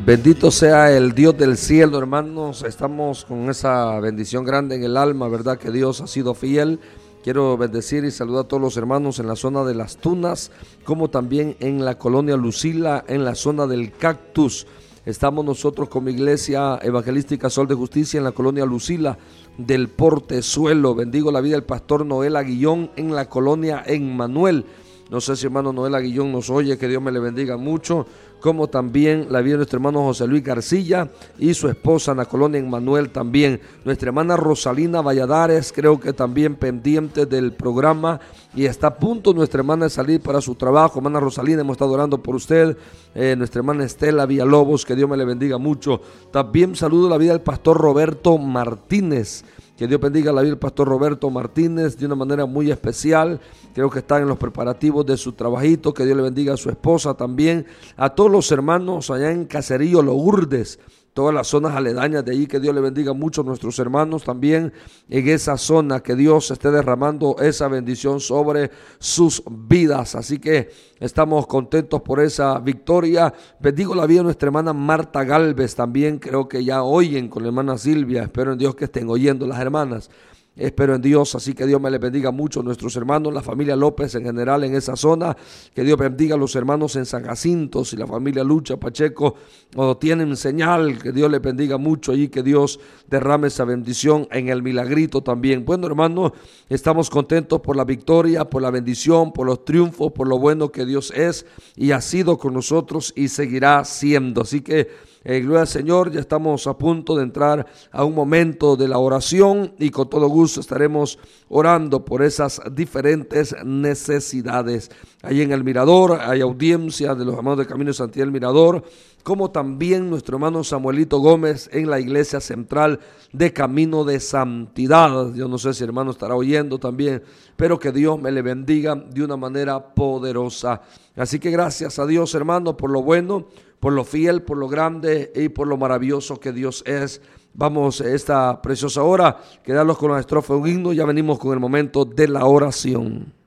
Bendito sea el Dios del cielo, hermanos. Estamos con esa bendición grande en el alma, ¿verdad? Que Dios ha sido fiel. Quiero bendecir y saludar a todos los hermanos en la zona de Las Tunas, como también en la colonia Lucila, en la zona del Cactus. Estamos nosotros como Iglesia Evangelística Sol de Justicia en la colonia Lucila del Portezuelo. Bendigo la vida del pastor Noel Aguillón en la colonia Emmanuel. No sé si hermano Noel Aguillón nos oye, que Dios me le bendiga mucho. Como también la vida de nuestro hermano José Luis García y su esposa en la colonia Emmanuel también. Nuestra hermana Rosalina Valladares, creo que también pendiente del programa y está a punto nuestra hermana de salir para su trabajo. Hermana Rosalina, hemos estado orando por usted. Nuestra hermana Estela Villalobos, que Dios me le bendiga mucho. También saludo la vida del pastor Roberto Martínez. Que Dios bendiga la vida del pastor Roberto Martínez de una manera muy especial. Creo que está en los preparativos de su trabajito. Que Dios le bendiga a su esposa también. A todos los hermanos allá en Caserío Lourdes, todas las zonas aledañas de allí, que Dios le bendiga mucho a nuestros hermanos también en esa zona, que Dios esté derramando esa bendición sobre sus vidas. Así que estamos contentos por esa victoria. Bendigo la vida de nuestra hermana Marta Galvez también, creo que ya oyen con la hermana Silvia. Espero en Dios que estén oyendo las hermanas. Espero en Dios, así que Dios me les bendiga mucho a nuestros hermanos, la familia López en general en esa zona. Que Dios bendiga a los hermanos en San Jacinto, si la familia Lucha Pacheco o tienen señal, que Dios les bendiga mucho allí, que Dios derrame esa bendición en el Milagrito también. Bueno, hermanos, estamos contentos por la victoria, por la bendición, por los triunfos, por lo bueno que Dios es y ha sido con nosotros y seguirá siendo. Así que gloria al Señor, ya estamos a punto de entrar a un momento de la oración y con todo gusto estaremos orando por esas diferentes necesidades. Ahí en el Mirador hay audiencia de los hermanos de Camino de Santidad del Mirador, como también nuestro hermano Samuelito Gómez en la iglesia central de Camino de Santidad. Yo no sé si el hermano estará oyendo también, pero que Dios me le bendiga de una manera poderosa. Así que gracias a Dios, hermano, por lo bueno, por lo fiel, por lo grande y por lo maravilloso que Dios es. Vamos esta preciosa hora, quedarnos con la estrofa de un himno. Ya venimos con el momento de la oración.